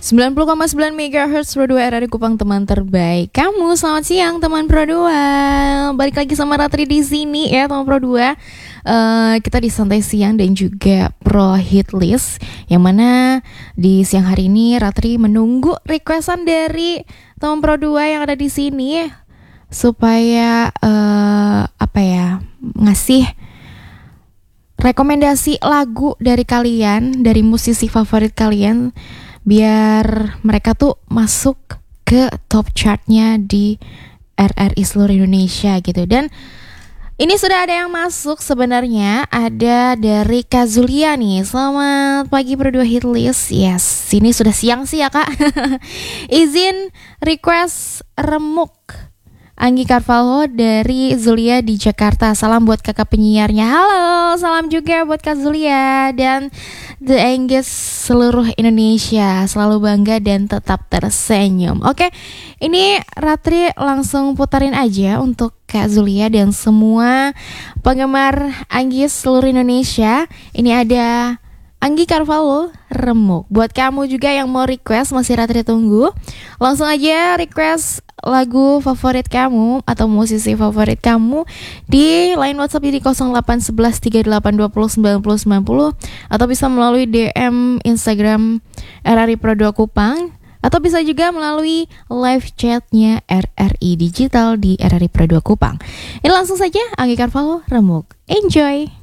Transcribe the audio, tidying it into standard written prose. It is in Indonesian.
90,9 MHz Pro 2 RRI Kupang, teman terbaik kamu. Selamat siang teman Pro 2. Balik lagi sama Ratri di sini ya teman Pro 2. Kita di santai siang dan juga Pro Hit List, yang mana di siang hari ini Ratri menunggu requestan dari teman Pro 2 yang ada di sini supaya ngasih rekomendasi lagu dari kalian, dari musisi favorit kalian, biar mereka tuh masuk ke top chartnya di RRI seluruh Indonesia gitu. Dan ini sudah ada yang masuk sebenarnya, ada dari Kak Zulia nih. Selamat pagi Pro 2 Hit List. Yes, ini sudah siang sih ya Kak. Izin request remuk Anggi Carvalho dari Zulia di Jakarta. Salam buat kakak penyiarnya. Halo, salam juga buat Kak Zulia dan The Angus seluruh Indonesia. Selalu bangga dan tetap tersenyum. Oke, ini Ratri langsung putarin aja untuk Kak Zulia dan semua penggemar Anggis seluruh Indonesia. Ini ada Anggi Carvalho, remuk. Buat kamu juga yang mau request, masih Ratri tunggu. Langsung aja request lagu favorit kamu atau musisi favorit kamu di line WhatsApp di 081138209090, atau bisa melalui DM Instagram RRI Pro 2 Kupang, atau bisa juga melalui live chatnya RRI Digital di RRI Pro 2 Kupang. Ini langsung saja Anggi Carvalho, remuk. Enjoy.